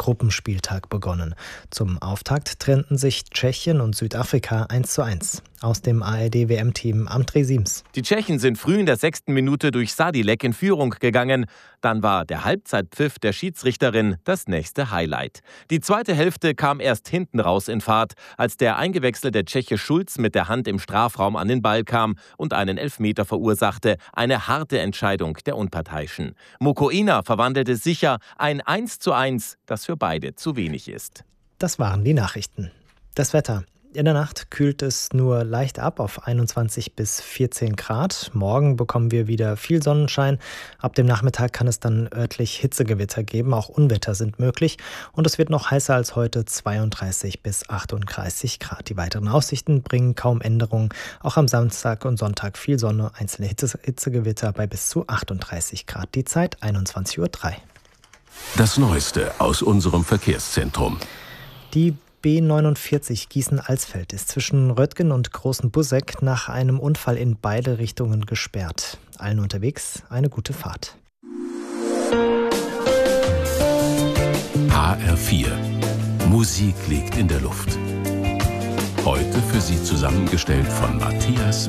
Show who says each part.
Speaker 1: Gruppenspieltag begonnen. Zum Auftakt trennten sich Tschechien und Südafrika 1:1. Aus dem ARD-WM-Team Amdré Siems.
Speaker 2: Die Tschechen sind früh in der 6. Minute durch Sadilek in Führung gegangen. Dann war der Halbzeitpfiff der Schiedsrichterin das nächste Highlight. Die zweite Hälfte kam erst hinten raus in Fahrt, als der eingewechselte Tscheche Schulz mit der Hand im Strafraum an den Ball kam und einen Elfmeter verursachte. Eine harte Entscheidung der Unparteiischen. Mokoena verwandelte sicher ein 1:1, das für beide zu wenig ist.
Speaker 1: Das waren die Nachrichten. Das Wetter. In der Nacht kühlt es nur leicht ab auf 21 bis 14 Grad. Morgen bekommen wir wieder viel Sonnenschein. Ab dem Nachmittag kann es dann örtlich Hitzegewitter geben. Auch Unwetter sind möglich. Und es wird noch heißer als heute, 32 bis 38 Grad. Die weiteren Aussichten bringen kaum Änderungen. Auch am Samstag und Sonntag viel Sonne, einzelne Hitzegewitter bei bis zu 38 Grad. Die Zeit 21:03 Uhr.
Speaker 3: Das Neueste aus unserem Verkehrszentrum.
Speaker 1: Die B49 Gießen-Alsfeld ist zwischen Röttgen und Großen Busseck nach einem Unfall in beide Richtungen gesperrt. Allen unterwegs eine gute Fahrt.
Speaker 3: HR4. Musik liegt in der Luft. Heute für Sie zusammengestellt von Matthias